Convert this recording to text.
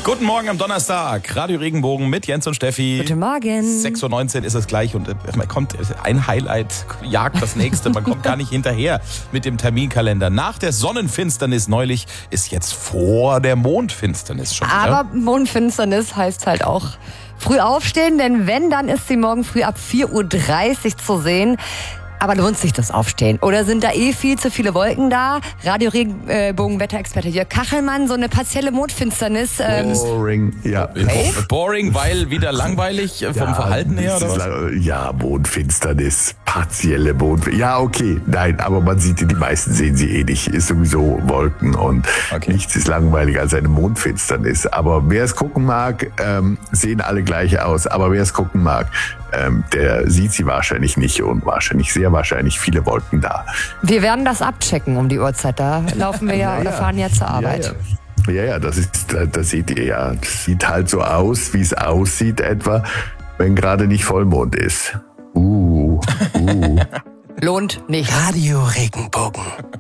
Guten Morgen am Donnerstag. Radio Regenbogen mit Jens und Steffi. Guten Morgen. 6.19 Uhr ist es gleich und man kommt, ein Highlight jagt das nächste. Man kommt gar nicht hinterher mit dem Terminkalender. Nach der Sonnenfinsternis neulich ist jetzt vor der Mondfinsternis schon. Aber Mondfinsternis heißt halt auch früh aufstehen, denn wenn, dann ist sie morgen früh ab 4.30 Uhr zu sehen. Aber lohnt sich das Aufstehen? Oder sind da viel zu viele Wolken da? Radio Regenbogen Wetterexperte Jörg Kachelmann, so eine partielle Mondfinsternis. Boring, ja. Okay. Boring, weil wieder langweilig vom Verhalten her, oder was? Ja, Mondfinsternis, partielle Mondfinsternis. Ja, okay, nein, aber man sieht, die meisten sehen sie eh nicht. Ist sowieso Wolken und nichts ist langweiliger als eine Mondfinsternis. Aber wer es gucken mag, sehen alle gleich aus. Aber wer es gucken mag, der sieht sie wahrscheinlich nicht und sehr wahrscheinlich viele Wolken da. Wir werden das abchecken um die Uhrzeit. Da laufen wir oder fahren ja zur Arbeit. Ja, das seht ihr ja. Das sieht halt so aus, wie es aussieht etwa, wenn gerade nicht Vollmond ist. Lohnt nicht. Radio Regenbogen.